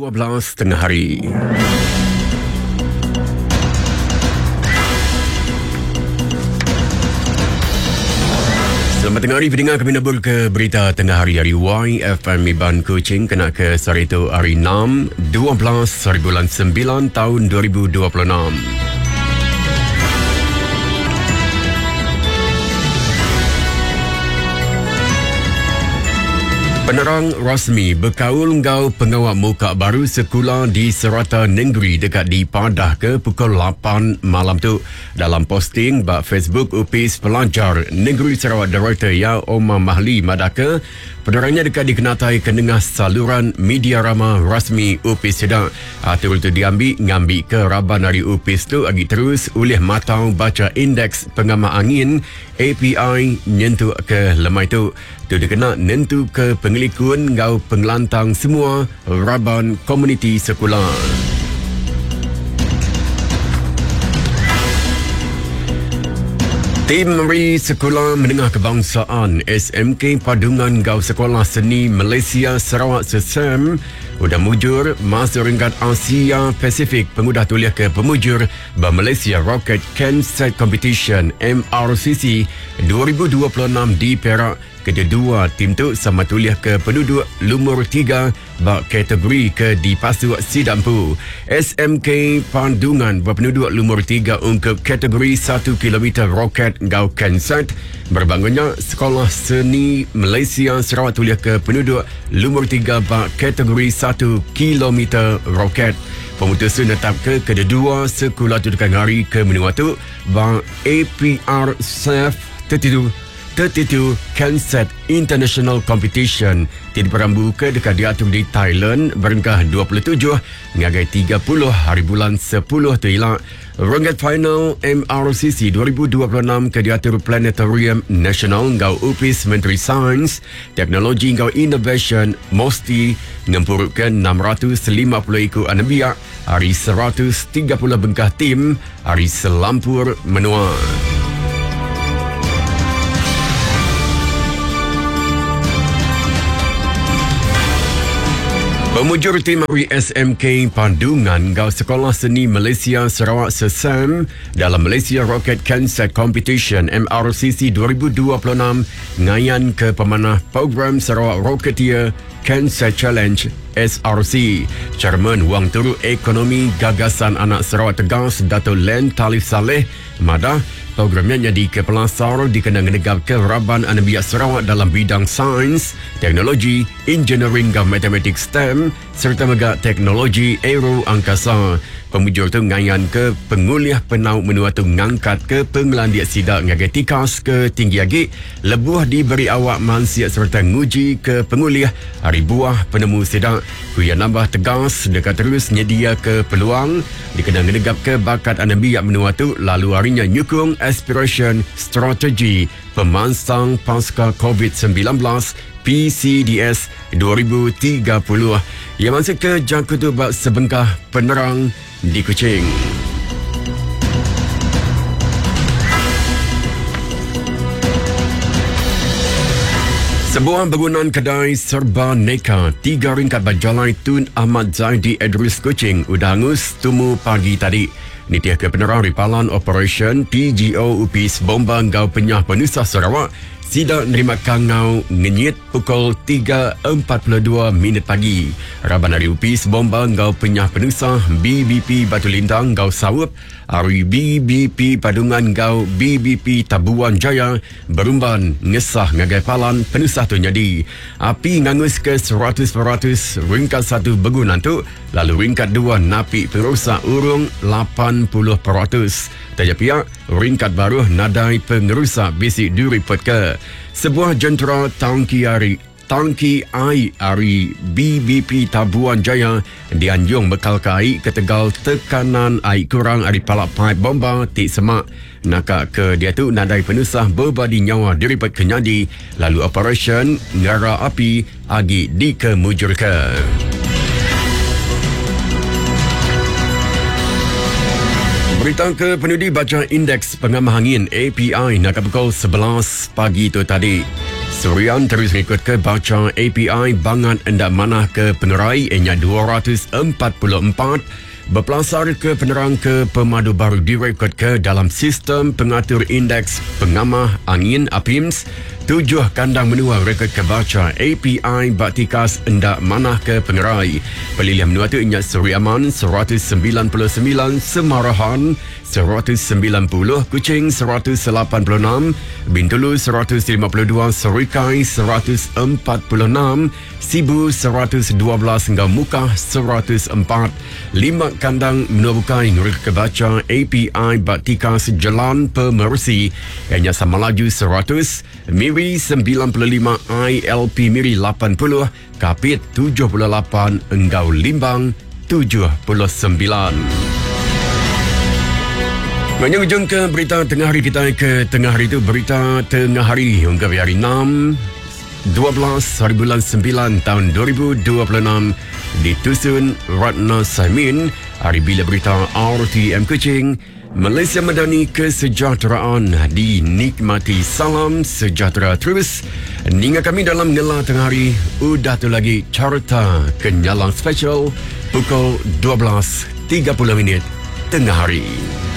12 tengah hari. Selamat tengah hari pendengar, kami nabur ke berita tengah hari YFM Iban Kuching kena ke hari itu hari 6 12 hari bulan 9 tahun 2026. Penerang rasmi berkaul ngau pengawal muka baru sekolah di Serata Negeri dekat di Padah ke pukul 8 malam tu. Dalam posting bak Facebook UPIS Pelajar Negeri Sarawak Director Ya Omar Mahli Madaka, penerangnya dekat dikenatai kendengah saluran media rama rasmi UPIS sedang. Atur itu ngambil ke raban dari UPIS tu agi terus oleh matau baca indeks pengamal angin API nyentuh ke lemai tu. Tu dikena nentu ke pengelikun ngau pengelantang semua raban komuniti sekolah. Tim Meri Sekolah Menengah Kebangsaan SMK Padungan Gau Sekolah Seni Malaysia Sarawak SESAM udah mujur masuk ringkat Asia Pasifik pengudah tuliah ke pemujur Malaysia Rocket Canset Competition MRCC 2026 di Perak. Kedua tim tu sama tuliah ke penduduk lumur 3 bak kategori ke di Pasuk Sidampu. SMK Padungan berpenduduk lumur 3 untuk kategori 1 km roket Gau Canset. Berbangunnya Sekolah Seni Malaysia Sarawak tuliah ke penduduk lumur 3 bak kategori 1 km roket. Pemutusan tetap ke kedua sekolah tu dekat hari ke menua tu bak APR SAF 32 Canset International Competition tidak perambu ke dekat diatur di Thailand berengkah 27 ngagai 30 hari bulan 10 tu ialah renggat final MRCC 2026 ke diatur Planetarium National ngau UPIS Menteri Sains Teknologi ngau Innovation Mosti ngempurutkan 650 ikut anabiak hari 130 bengkah tim hari selampur menua. Pemujur tim SMK Padungan Gau Sekolah Seni Malaysia Sarawak SESAM dalam Malaysia Rocket Canset Competition MRCC 2026 ngayan ke pemanah program Sarawak Rocketeer Cancer Challenge SRC. Chairman Wang Turut Ekonomi Gagasan Anak Sarawak Tegas Dato' Len Talif Saleh madah programnya jadi kepelasar dikenang negap ke Raban Anabiak Sarawak dalam bidang sains, teknologi, engineering dan matematik STEM serta megak teknologi aero angkasa. Pemujur tu ngayan ke penguliah penau menua tu ngangkat ke pengelandiak sidak ngagai tikas ke tinggi agi lebuh diberi awak mansiat serta nguji ke penguliah hari buah penemu sidak kuya nambah tegas dekat terus nyedia ke peluang dikenang negap ke bakat anabiak menua tu lalu harinya nyukung aspiration strategi pemansang pasca COVID-19 PCDS 2030 yang masuk ke jangkutu bak sebengkah penerang di Kuching. Sebuah bangunan kedai serba neka 3 ringkat berjalan Tun Ahmad Zaidi Idris Kuching udah hangus tumu pagi tadi. Nitiah ke penerang ripalan Operation PGO UPIS Bomba Ngau Penyah Penusah Sarawak sidak nerima kangau ngenyit pukul 3.42 minit pagi. Raban hari UPIS Bomba Ngau Penyah Penusah BBP Batu Lintang Ngau Sawup hari BBP Padungan Ngau BBP Tabuan Jaya berumban ngesah ngagai palan penusah tu jadi. Api ngangus ke 100% ringkat 1 bangunan tu lalu ringkat 2 napi perosak urung 80%. Tajak pihak ringkat baru nadai pengerusak bisik diripot ke sebuah jentera tangki air BBP Tabuan Jaya dianjung bekal kai ke Tegal tekanan air kurang ari palak pipe bomba tik semak nakak ke dia tu nadai penusah berbadi nyawa diripot kenyadi lalu operation ngara api agi dikemujurkan. Berita ke penudi baca indeks pengamal angin API nak pukul 11 pagi tu tadi. Surian terus mengikut ke baca API bangan endak manah ke pengerai ianya 244 berpelasar ke penerang ke pemadu baru direkod ke dalam sistem pengatur indeks pengamah angin APIMS 7 kandang menua rekod kebaca API Baktikas endak manah ke pengerai. Pelilihan menua tu ingat Seri Aman 199, Semarahan 190, Kuching 186, Bintulu 152, Serikai 146, Sibu 112 hingga Mukah 104. 5 kandang menua bukai rekod kebaca API Baktikas Jalan Pemersi ianya sama laju 100, Miri 95, ILP Miri 80, Kapit 78, Enggau Limbang 79. Menjunjung ke berita tengah hari kita ke tengah hari itu berita tengah hari hingga hari 6 12 hari bulan 9 tahun 2026 ditusun Ratna Saimin hari bila berita RTM Kuching Malaysia Madani kesejahteraan dinikmati. Salam sejahtera terus. Ninga kami dalam Ngela Tengah Hari. Udah tu lagi carta kenyalang special pukul 12.30 Tengah Hari.